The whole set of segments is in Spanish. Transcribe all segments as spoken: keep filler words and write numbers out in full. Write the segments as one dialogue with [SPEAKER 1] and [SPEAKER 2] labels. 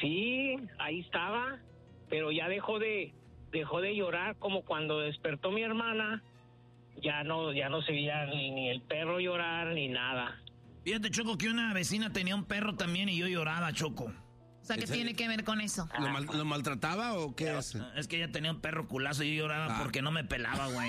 [SPEAKER 1] Sí, ahí estaba, pero ya dejó de dejó de llorar, como cuando despertó mi hermana, ya no ya no se veía ni, ni el perro llorar ni nada.
[SPEAKER 2] Fíjate, Choco, que una vecina tenía un perro también y yo lloraba, Choco.
[SPEAKER 3] O sea, ¿qué tiene que ver con eso?
[SPEAKER 4] ¿Lo, mal, ¿Lo maltrataba o qué es?
[SPEAKER 2] Es que ella tenía un perro culazo y yo lloraba ah. porque no me pelaba, güey.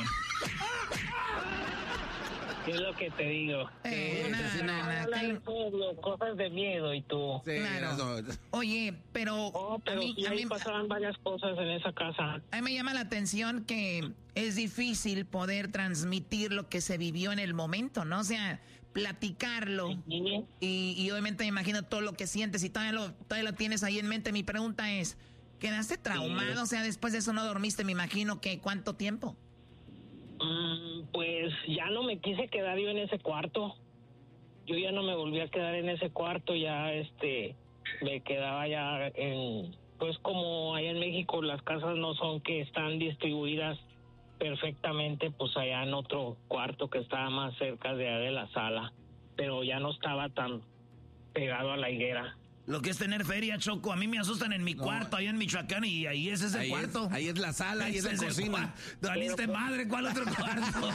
[SPEAKER 1] ¿Qué es lo que te digo?
[SPEAKER 3] Eh, nada, nada, nada.
[SPEAKER 1] Cosas de miedo y tú.
[SPEAKER 3] Sí, claro. No. Oye, pero...
[SPEAKER 1] Oh, pero a mí, sí, a mí pasaban varias cosas en esa casa.
[SPEAKER 3] A mí me llama la atención que es difícil poder transmitir lo que se vivió en el momento, ¿no? O sea, platicarlo. Sí. Y, y obviamente me imagino todo lo que sientes y todavía lo, todavía lo tienes ahí en mente. Mi pregunta es, ¿quedaste traumado? Sí. O sea, después de eso no dormiste, me imagino que ¿cuánto tiempo?
[SPEAKER 1] Mm, pues ya no me quise quedar yo en ese cuarto. Yo ya no me volví a quedar en ese cuarto, ya este me quedaba ya en, pues como allá en México las casas no son que están distribuidas perfectamente, pues allá en otro cuarto que estaba más cerca de, de la sala, pero ya no estaba tan pegado a la higuera.
[SPEAKER 2] Lo que es tener feria, Choco, a mí me asustan en mi no. cuarto, allá en Michoacán, y ahí es ese
[SPEAKER 4] ahí
[SPEAKER 2] cuarto.
[SPEAKER 4] Es, ahí es la sala, ahí, ahí es la cocina.
[SPEAKER 2] Valiste madre, ¿cuál otro cuarto?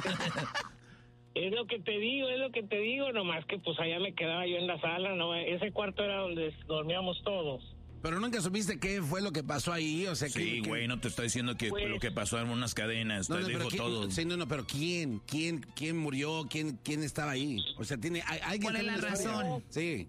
[SPEAKER 1] Es lo que te digo, es lo que te digo, nomás que pues allá me quedaba yo en la sala, no, ese cuarto era donde dormíamos todos.
[SPEAKER 4] Pero nunca supiste qué fue lo que pasó ahí, o sea que...
[SPEAKER 2] Sí, güey, no te estoy diciendo que pues, lo que pasó en unas cadenas,
[SPEAKER 4] no,
[SPEAKER 2] te
[SPEAKER 4] no,
[SPEAKER 2] digo todo.
[SPEAKER 4] Sí, no, no, pero ¿quién? ¿Quién quién murió? ¿Quién quién estaba ahí? O sea, tiene... Hay, hay
[SPEAKER 3] ¿Cuál es la razón?
[SPEAKER 4] Sí.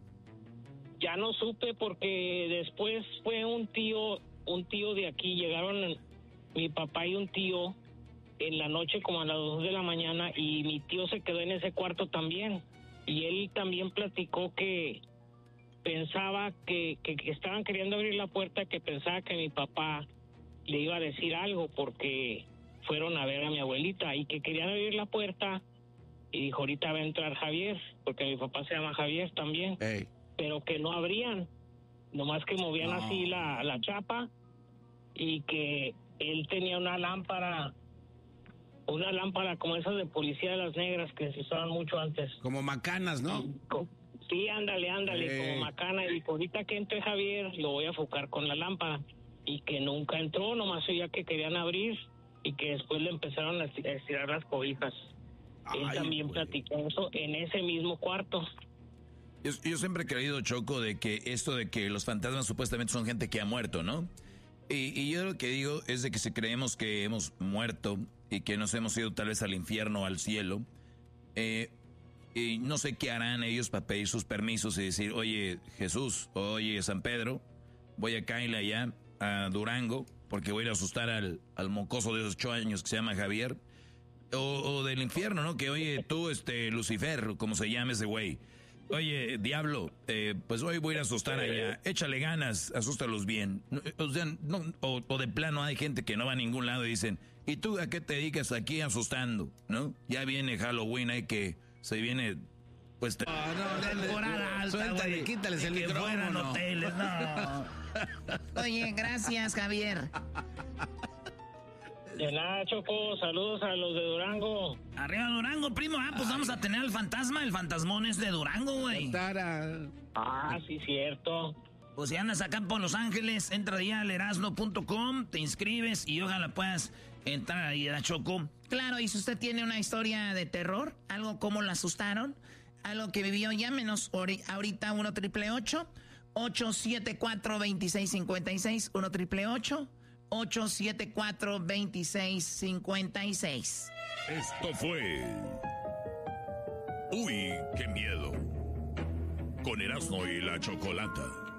[SPEAKER 1] Ya no supe porque después fue un tío, un tío de aquí, llegaron mi papá y un tío en la noche como a las dos de la mañana y mi tío se quedó en ese cuarto también y él también platicó que pensaba que, que, que estaban queriendo abrir la puerta, que pensaba que mi papá le iba a decir algo porque fueron a ver a mi abuelita y que querían abrir la puerta y dijo ahorita va a entrar Javier, porque mi papá se llama Javier también.
[SPEAKER 4] Hey.
[SPEAKER 1] Pero que no abrían, nomás que movían no. así la, la chapa y que él tenía una lámpara, una lámpara como esas de policía de las negras que se usaban mucho antes.
[SPEAKER 4] Como macanas, ¿no?
[SPEAKER 1] Sí, ándale, ándale, eh. como macana. Y ahorita que entre Javier lo voy a enfocar con la lámpara. Y que nunca entró, nomás oía que querían abrir y que después le empezaron a estirar las cobijas. Ay, él también güey. platicó eso en ese mismo cuarto.
[SPEAKER 2] Yo, yo siempre he creído, Choco, de que esto de que los fantasmas supuestamente son gente que ha muerto, ¿no? Y, y yo lo que digo es de que si creemos que hemos muerto y que nos hemos ido tal vez al infierno o al cielo, eh, y no sé qué harán ellos para pedir sus permisos y decir, oye, Jesús, oye, San Pedro, voy a caerle allá a Durango porque voy a ir a asustar al, al mocoso de ocho años que se llama Javier. O, o del infierno, ¿no? Que oye, tú, este, Lucifer, como se llama ese güey. Oye, diablo, eh, pues hoy voy a ir a asustar allá. Échale ganas, asústalos bien. O sea, no, o, o de plano hay gente que no va a ningún lado y dicen, ¿y tú a qué te dedicas aquí asustando? ¿No? Ya viene Halloween, hay que, se viene, pues... Te,
[SPEAKER 4] oh, no,
[SPEAKER 2] temporada alta,
[SPEAKER 4] suéltale,
[SPEAKER 2] güey,
[SPEAKER 4] quítales el
[SPEAKER 2] que
[SPEAKER 4] micrófono.
[SPEAKER 2] Fueran hoteles, no.
[SPEAKER 3] Oye, gracias, Javier.
[SPEAKER 1] De nada, Choco, saludos a los de Durango.
[SPEAKER 2] Arriba Durango, primo. Ah, pues Ay. vamos a tener al fantasma. El fantasmón es de Durango, güey.
[SPEAKER 1] Ah, sí, cierto.
[SPEAKER 2] Pues si andas acá por Los Ángeles, entra ya al erasno punto com, te inscribes y ojalá puedas entrar ahí a Choco.
[SPEAKER 3] Claro, y si usted tiene una historia de terror, algo como la asustaron, algo que vivió, llámenos ahorita uno triple ocho, ocho siete cuatro, dos seis cinco seis, uno triple ocho, ocho siete cuatro, dos seis cinco seis.
[SPEAKER 5] Esto fue... Uy, qué miedo. Con Erasmo y la Chocolata.